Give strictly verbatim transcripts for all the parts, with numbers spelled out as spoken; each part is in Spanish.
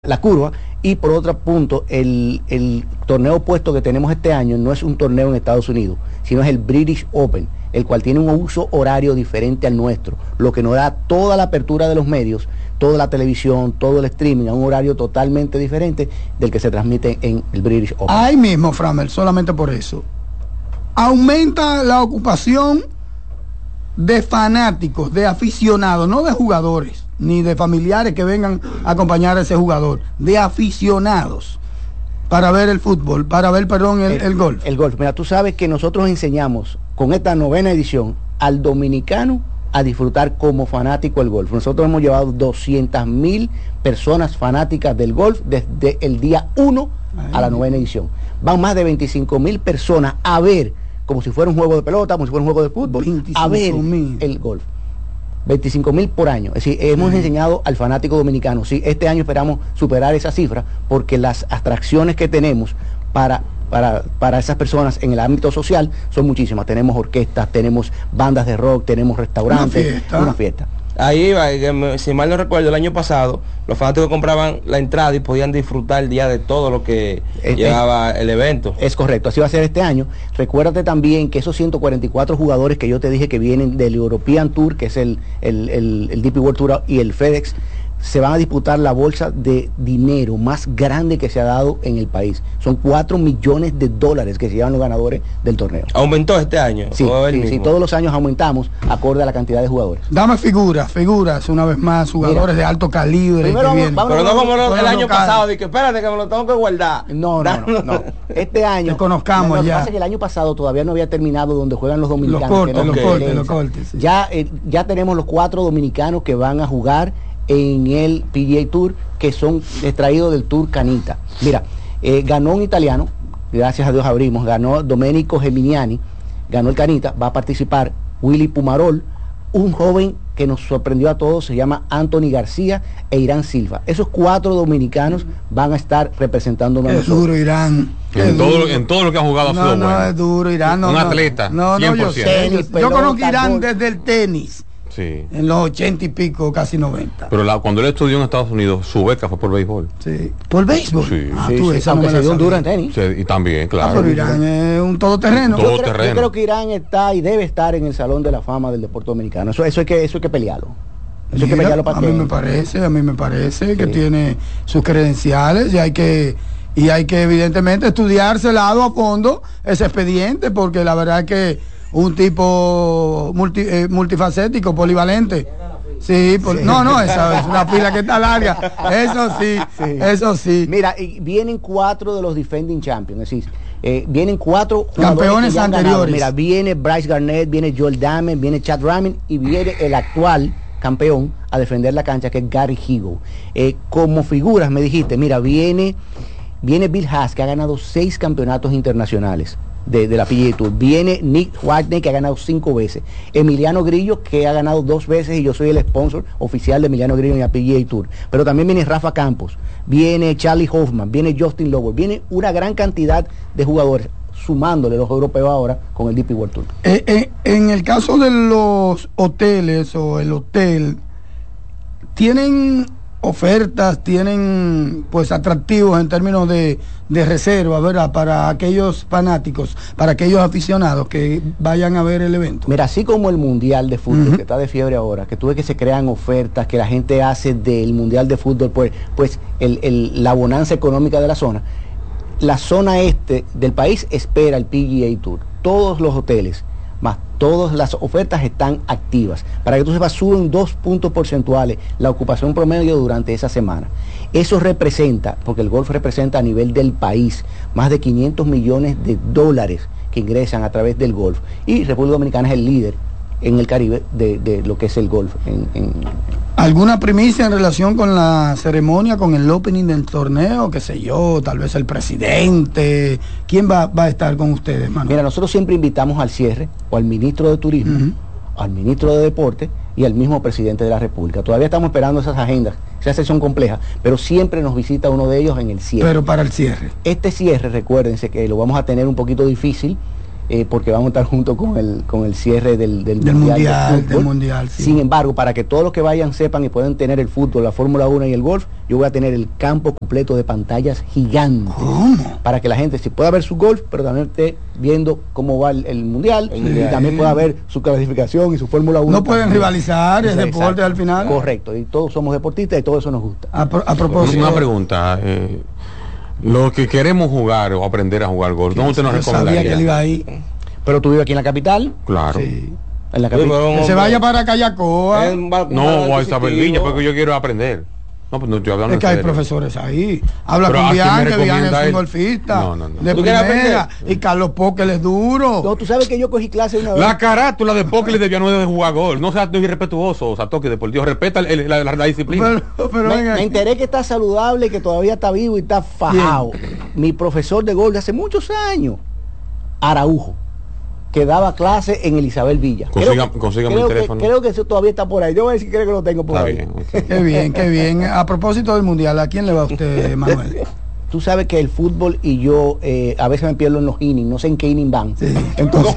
la curva. Y por otro punto, el, el torneo opuesto que tenemos este año no es un torneo en Estados Unidos, sino es el British Open, el cual tiene un uso horario diferente al nuestro, lo que nos da toda la apertura de los medios, toda la televisión, todo el streaming a un horario totalmente diferente del que se transmite en el British Open. Ahí mismo, Framel, solamente por eso, aumenta la ocupación de fanáticos, de aficionados, no de jugadores, ni de familiares que vengan a acompañar a ese jugador, de aficionados para ver el fútbol, para ver, perdón, el, el, el golf. El golf. Mira, tú sabes que nosotros enseñamos con esta novena edición al dominicano a disfrutar como fanático el golf. Nosotros hemos llevado doscientas mil personas fanáticas del golf desde el día uno a la novena edición. Van más de veinticinco mil personas a ver, como si fuera un juego de pelota, como si fuera un juego de fútbol, a ver el golf. veinticinco mil por año. Es decir, hemos sí. enseñado al fanático dominicano. Sí, este año esperamos superar esa cifra porque las atracciones que tenemos para, para, para esas personas en el ámbito social son muchísimas. Tenemos orquestas, tenemos bandas de rock, tenemos restaurantes, una fiesta. Una fiesta. Ahí va, si mal no recuerdo, el año pasado los fanáticos compraban la entrada y podían disfrutar el día de todo lo que es, llevaba el evento. Es correcto, así va a ser este año. Recuérdate también que esos ciento cuarenta y cuatro jugadores que yo te dije que vienen del European Tour, que es el, el, el, el D P World Tour y el FedEx, se van a disputar la bolsa de dinero más grande que se ha dado en el país. Son cuatro millones de dólares que se llevan los ganadores del torneo. ¿Aumentó este año? Sí, sí, sí, todos los años aumentamos acorde a la cantidad de jugadores. Dame figuras, figuras, una vez más, jugadores Mira, de alto calibre. Primero vamos, vamos, pero no como el año local. pasado, de que espérate que me lo tengo que guardar. No, no, no. no. Este año... Te conozcamos no, ya. Lo que pasa es que el año pasado todavía no había terminado donde juegan los dominicanos. Los cortes, los okay. cortes, los cortes. Sí. Ya, eh, ya tenemos los cuatro dominicanos que van a jugar en el P G A Tour, que son extraídos del Tour Canita. Mira, eh, ganó un italiano, gracias a Dios abrimos, ganó Domenico Geminiani, ganó el Canita, va a participar Willy Pumarol, un joven que nos sorprendió a todos, se llama Anthony García e Irán Silva. Esos cuatro dominicanos van a estar representando a nosotros. Es duro Irán. En todo, en todo lo que ha jugado ha no, sido no, bueno. Es duro Irán. No, un no, atleta, no, no, yo, sé, tenis, yo, pelota, yo conozco Irán gol. desde el tenis. Sí. En los ochenta y pico, casi noventa. Pero la, cuando él estudió en Estados Unidos, su beca fue por béisbol. Sí. ¿Por béisbol? Sí. Ah, sí, tú, sí. esa Aunque no se me dio un la duro en tenis. Sí, y también, claro. Ah, pero Irán es un todoterreno. Todo yo, creo, yo creo que Irán está y debe estar en el Salón de la Fama del deporte dominicano. Eso, eso, hay, que, eso hay que pelearlo. Eso Mira, hay que pelearlo para a que... mí me parece, a mí me parece sí. que tiene sus credenciales y hay que... Y hay que evidentemente estudiarse lado a fondo ese expediente, porque la verdad es que un tipo multi, eh, multifacético, polivalente. Sí, por, sí, no, no, esa es una pila que está larga. Eso sí, sí, eso sí. Mira, y vienen cuatro de los defending champions, es decir, eh, vienen cuatro campeones anteriores. Mira, viene Bryce Garnett, viene Joel Dahmen, viene Chad Ramin y viene el actual campeón a defender la cancha, que es Gary Higo. Eh, como figuras, me dijiste, mira, viene... Viene Bill Haas, que ha ganado seis campeonatos internacionales de, de la P G A Tour. Viene Nick Whitney, que ha ganado cinco veces. Emiliano Grillo, que ha ganado dos veces y yo soy el sponsor oficial de Emiliano Grillo en la P G A Tour. Pero también viene Rafa Campos, viene Charlie Hoffman, viene Justin Lower, viene una gran cantidad de jugadores, sumándole los europeos ahora con el D P World Tour. Eh, eh, en el caso de los hoteles o el hotel, ¿tienen ofertas, tienen pues atractivos en términos de, de reserva, ¿verdad? Para aquellos fanáticos, para aquellos aficionados que vayan a ver el evento? Mira, así como el Mundial de Fútbol, uh-huh. que está de fiebre ahora, que tú ves que se crean ofertas, que la gente hace del Mundial de Fútbol, pues, pues el, el, la bonanza económica de la zona, la zona este del país espera el P G A Tour. Todos los hoteles, más todas las ofertas están activas. Para que tú sepas, suben dos puntos porcentuales la ocupación promedio durante esa semana. Eso representa, porque el golf representa a nivel del país, más de quinientos millones de dólares que ingresan a través del golf. Y República Dominicana es el líder en el Caribe de, de lo que es el golf. En, en... ¿Alguna primicia en relación con la ceremonia, con el opening del torneo? Qué sé yo, tal vez el presidente. ¿Quién va, va a estar con ustedes, Manuel? Mira, nosotros siempre invitamos al cierre o al ministro de Turismo, uh-huh. al ministro de Deporte y al mismo presidente de la República. Todavía estamos esperando esas agendas, esa sesión compleja, pero siempre nos visita uno de ellos en el cierre. Pero para el cierre. Este cierre, recuérdense que lo vamos a tener un poquito difícil, eh, porque vamos a estar junto con el con el cierre del, del, del mundial, mundial, del mundial sí. Sin embargo, para que todos los que vayan sepan y puedan tener el fútbol, la Fórmula uno y el golf, yo voy a tener el campo completo de pantallas gigantes. ¿Cómo? Para que la gente sí pueda ver su golf, pero también esté viendo cómo va el, el mundial, sí. Y también pueda ver su clasificación y su Fórmula uno. No pueden también rivalizar, es deporte. Exacto. Al final. Correcto, y todos somos deportistas y todo eso nos gusta. A, pro, a propósito. Una pregunta, eh, los que queremos jugar o aprender a jugar golf, ¿dónde usted nos recomendaría? Sabía que él iba ahí. Pero tú vives aquí en la capital. Claro. Sí. En la capital. Que se vaya para Callacoa. No, o a Isabel Viña, porque yo quiero aprender. No, pues no estoy hablando. Es que hay profesores ahí. Habla pero con Bianca, Bianca es un golfista. No, no, no. De primera. Y Carlos Póquel es duro. No, tú sabes que yo cogí clase una vez. La carátula de Póquel de Villanueva de jugar golf. No seas irrespetuoso, o sea, toque de por Dios, respeta el, la, la, la disciplina. Pero, pero me, me enteré que está saludable, que todavía está vivo y está fajado. Mi profesor de golf de hace muchos años, Araujo, que daba clase en el Isabel Villa. Consiga, consígame el teléfono. Que, creo que eso todavía está por ahí. Yo voy a decir que creo que lo tengo por está ahí. Bien, okay. Qué bien, qué bien. A propósito del mundial, ¿a quién le va usted, Manuel? Tú sabes que el fútbol y yo eh, a veces me pierdo en los innings, no sé en qué inning van. Sí. Entonces,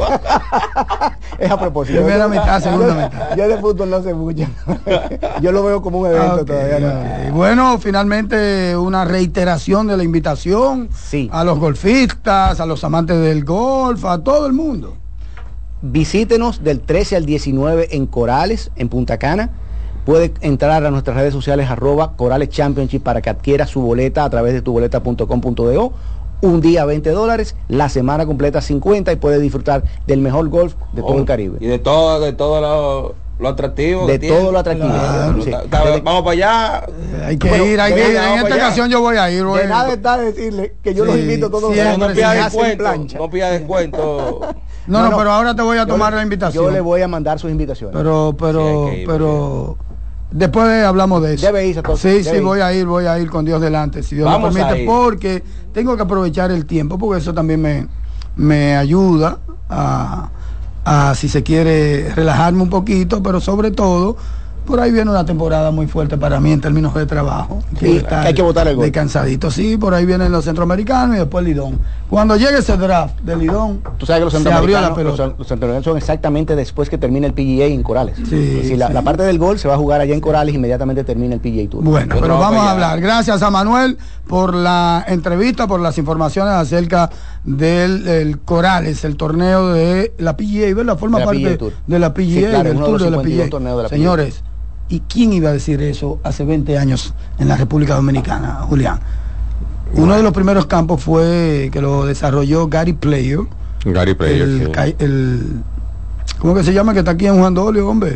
es a propósito. Primera mitad, segunda mitad. Yo de fútbol no sé mucho. Yo lo veo como un evento okay, todavía. Okay. Bueno, finalmente una reiteración de la invitación sí. A los golfistas, a los amantes del golf, a todo el mundo. Visítenos del trece al diecinueve en Corales, en Punta Cana. Puede entrar a nuestras redes sociales arroba Corales Championship para que adquiera su boleta a través de tu boleta punto com punto do. Un día veinte dólares, la semana completa cincuenta y puede disfrutar del mejor golf de oh, todo el Caribe. Y de todo, de todo lo, lo atractivo. De todo lo atractivo. Claro, sí. Desde, vamos para allá. Hay que bueno, ir, hay que ir. En esta ocasión yo voy a ir. Voy de nada está decirle que yo sí, los invito todos los días. No pida descuento. No pida descuento. No, no, no, pero ahora te voy a tomar yo, la invitación. Yo le voy a mandar sus invitaciones. Pero, pero, sí, ir, pero... Después hablamos de eso. Debe irse, sí, debe sí, ir. voy a ir, voy a ir con Dios delante, si Dios Vamos lo permite, porque tengo que aprovechar el tiempo, porque eso también me, me ayuda a, a, si se quiere, relajarme un poquito, pero sobre todo, por ahí viene una temporada muy fuerte para mí en términos de trabajo. Sí, hay que votar el gol. Descansadito, sí, por ahí vienen los centroamericanos y después Lidón. Cuando llegue ese draft de Lidón, tú sabes que los centroamericanos, los, los centroamericanos son exactamente después que termina el P G A en Corales. Sí, si sí. La, la parte del gol se va a jugar allá en Corales, inmediatamente termina el P G A Tour. Bueno, pero vamos a hablar. Gracias a Manuel por la entrevista, por las informaciones acerca del el Corales, el torneo de la P G A, ¿verdad? Forma de parte de la P G A, sí, claro, del Tour de la P G A. De la Señores, ¿y quién iba a decir eso hace veinte años en la República Dominicana, Julián? Uno bueno. de los primeros campos fue que lo desarrolló Gary Player. Gary Player, el, sí. el, ¿cómo que se llama? Que está aquí en Juan Dolio, hombre.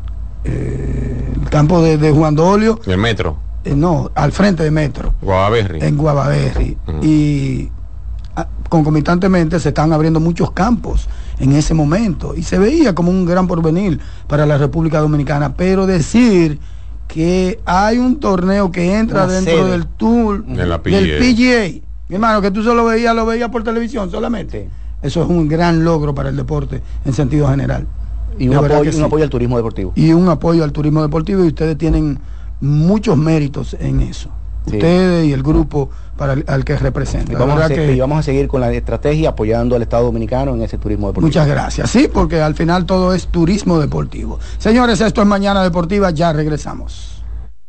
Eh, el campo de, de Juan Dolio. El metro. Eh, no, al frente de metro. Guavaberry. En Guavaberry. Uh-huh. Y a, concomitantemente se están abriendo muchos campos en ese momento y se veía como un gran porvenir para la República Dominicana, pero decir que hay un torneo que entra Una dentro sede. del tour de la P G A. del P G A, mi hermano, que tú solo veías, lo veías por televisión solamente, sí. Eso es un gran logro para el deporte en sentido general. Y un apoyo, sí. un apoyo al turismo deportivo. Y un apoyo al turismo deportivo, y ustedes tienen muchos méritos en eso. Sí. Ustedes y el grupo para el, al que representan. Y vamos, a ser, que, y vamos a seguir con la estrategia apoyando al Estado Dominicano en ese turismo deportivo. Muchas gracias. Sí, porque al final todo es turismo deportivo. Señores, esto es Mañana Deportiva, ya regresamos.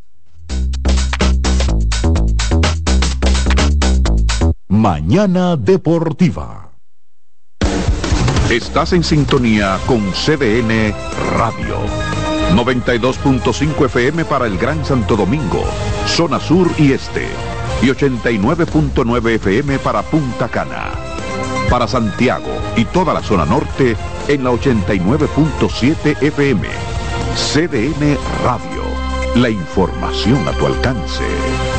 Mañana Deportiva. Estás en sintonía con C D N Radio. noventa y dos punto cinco F M para el Gran Santo Domingo, zona sur y este, y ochenta y nueve punto nueve F M para Punta Cana. Para Santiago y toda la zona norte en la ochenta y nueve punto siete F M. C D N Radio, la información a tu alcance.